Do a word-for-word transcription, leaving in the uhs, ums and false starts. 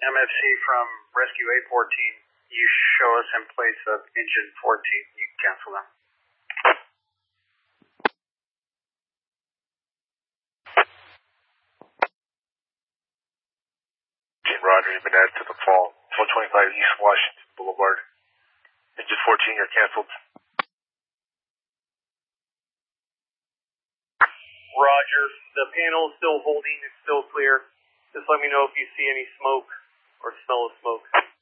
M F C from Rescue eight fourteen. You show us in place of engine fourteen. You can cancel them. Roger, you've been added to the fall. one twenty-five East Washington Boulevard. Engine fourteen, you're canceled. Roger, the panel is still holding, it's still clear. Just let me know if you see any smoke or smell of smoke.